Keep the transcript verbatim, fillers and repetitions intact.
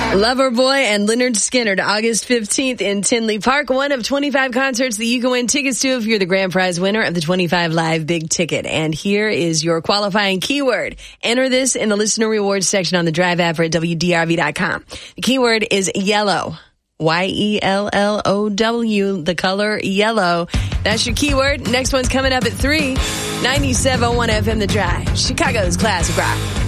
Loverboy and Leonard Skinner, August fifteenth in Tinley Park. One of twenty-five concerts that you can win tickets to if you're the grand prize winner of the twenty-five Live Big Ticket. And here is your qualifying keyword. Enter this in the listener rewards section on the Drive app or at W D R V dot com. The keyword is yellow. Y E L L O W, the color yellow. That's your keyword. Next one's coming up at three. ninety-seven point one F M The Drive, Chicago's classic rock.